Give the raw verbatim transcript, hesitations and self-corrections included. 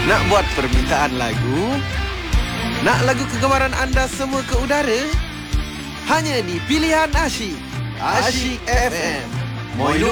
Nak buat permintaan lagu? Nak lagu kegemaran anda semua ke udara? Hanya di Pilihan Asyik. Asyik F M. Moin